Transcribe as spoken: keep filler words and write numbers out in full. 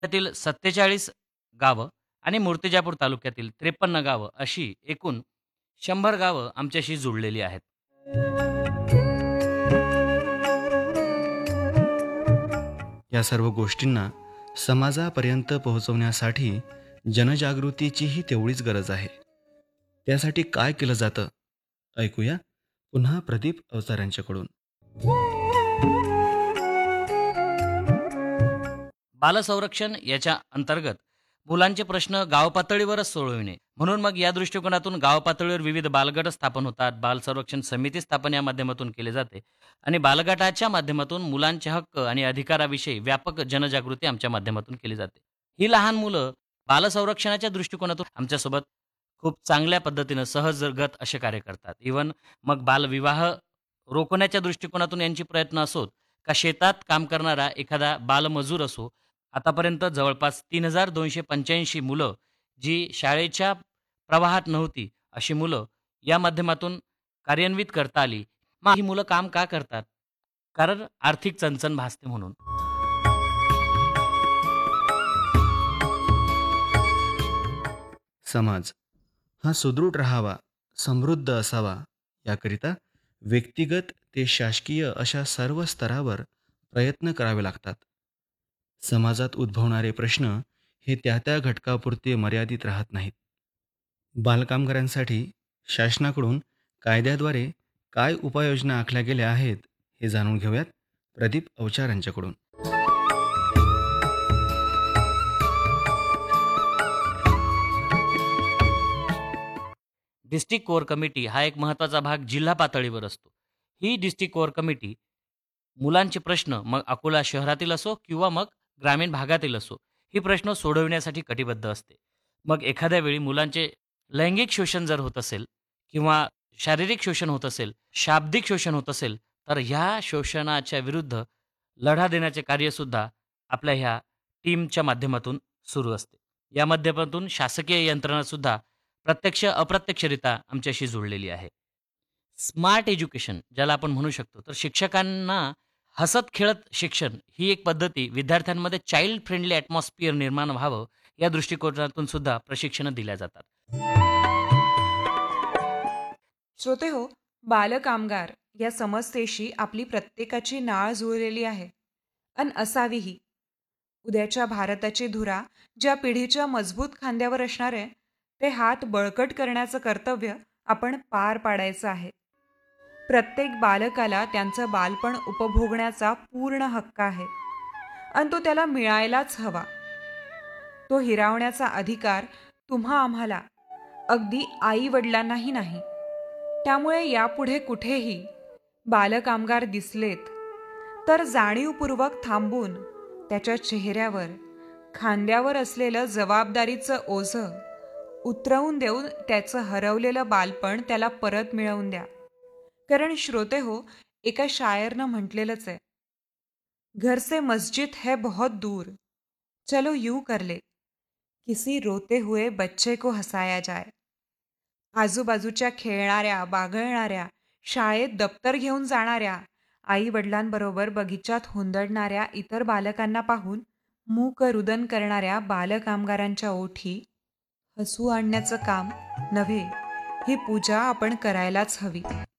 त्यातील सत्तेचाळीस गावं आणि मूर्तिजापूर तालुक्यातील त्रेपन्न गावं अशी एकूण शंभर गावं आमच्याशी जुळलेली आहेत. या सर्व गोष्टींना समाजापर्यंत पोहोचवण्यासाठी जनजागृतीचीही तेवढीच गरज आहे. त्यासाठी काय केलं जातं ऐकूया पुन्हा प्रदीप अवतार बालसंरक्षण याच्या अंतर्गत मुलांचे प्रश्न गाव पातळीवरच सोडविणे, म्हणून मग या दृष्टिकोनातून गाव पातळीवर विविध बालगट स्थापन होतात. बाल संरक्षण समिती स्थापन या माध्यमातून केले जाते आणि बालगटाच्या माध्यमातून मुलांचे हक्क आणि अधिकाराविषयी व्यापक जनजागृती आमच्या माध्यमातून केली जाते. ही लहान मुलं बालसंरक्षणाच्या दृष्टिकोनातून आमच्यासोबत खूप चांगल्या पद्धतीनं सहजगत असे कार्य करतात. इव्हन मग बालविवाह रोखण्याच्या दृष्टिकोनातून यांची प्रयत्न असोत, का शेतात काम करणारा एखादा बालमजूर असो, आतापर्यंत जवळपास तीन हजार दोनशे पंच्याऐंशी मुलं जी शाळेच्या प्रवाहात नव्हती, अशी मुलं या माध्यमातून कार्यान्वित करता आली. मग ही मुलं काम का करतात? कारण आर्थिक चणचण भासते म्हणून. समाज हा सुदृढ राहावा, समृद्ध असावा, याकरिता व्यक्तिगत ते शासकीय अशा सर्व स्तरावर प्रयत्न करावे लागतात. समाजात उद्भवणारे प्रश्न हे त्या त्या घटकापुरते मर्यादित राहत नाहीत. बालकामगारांसाठी शासनाकडून कायद्याद्वारे काय उपाययोजना आखल्या गेल्या आहेत हे जाणून घेऊयात प्रदीप अवचार यांच्याकडून. डिस्ट्रिक्ट कोअर कमिटी हा एक महत्त्वाचा भाग जिल्हा पातळीवर असतो. ही डिस्ट्रिक्ट कोअर कमिटी मुलांचे प्रश्न मग अकोला शहरातील असो किंवा मग ग्रामीण भागातील असो, ही प्रश्न सोडविण्यासाठी कटिबद्ध असते. मग एखाद्या वेळी मुलांचे लैंगिक शोषण जर होत असेल किंवा शारीरिक शोषण होत असेल, शाब्दिक शोषण होत असेल, तर ह्या शोषणाच्या विरुद्ध लढा देण्याचे कार्यसुद्धा आपल्या ह्या टीमच्या माध्यमातून सुरू असते. या माध्यमातून शासकीय यंत्रणासुद्धा प्रत्यक्ष अप्रत्यक्षरित्या आमच्याशी जुळलेली आहे. स्मार्ट एज्युकेशन ज्याला आपण म्हणू शकतो, तर शिक्षकांना हसत खेळत शिक्षण ही एक पद्धती विद्यार्थ्यांमध्ये चाइल्ड फ्रेंडली ॲटमॉस्फिअर निर्माण व्हावं या दृष्टिकोनातून सुद्धा प्रशिक्षणं दिल्या जातात. श्रोते हो, बालकामगार या समस्येशी आपली प्रत्येकाची नाळ जुळलेली आहे अन असावीही. उद्याच्या भारताची धुरा ज्या पिढीच्या मजबूत खांद्यावर असणार आहे, ते हात बळकट करण्याचं कर्तव्य आपण पार पाडायचं आहे. प्रत्येक बालकाला त्यांचं बालपण उपभोगण्याचा पूर्ण हक्क आहे आणि तो त्याला मिळायलाच हवा. तो हिरावण्याचा अधिकार तुम्हा आम्हाला, अगदी आई वडिलांनाही नाही. त्यामुळे यापुढे कुठेही बालकामगार दिसलेत तर जाणीवपूर्वक थांबून त्याच्या चेहऱ्यावर खांद्यावर असलेलं जबाबदारीचं ओझं उतरवून देऊन त्याचं हरवलेलं बालपण त्याला परत मिळवून द्या. कारण श्रोते हो, एका शायरनं म्हटलेलंच आहे, घर से मस्जिद है बहुत दूर, चलो यूं कर ले, किसी रोते हुए बच्चे को हसाया जाए. आजूबाजूच्या खेळणाऱ्या, बागळणाऱ्या, शाळेत दप्तर घेऊन जाणाऱ्या, आई वडिलांबरोबर बगीचात हुंदडणाऱ्या इतर बालकांना पाहून मूक रुदन करणाऱ्या बालकामगारांच्या ओठी हसू आणण्याचं काम नव्हे, ही पूजा आपण करायलाच हवी.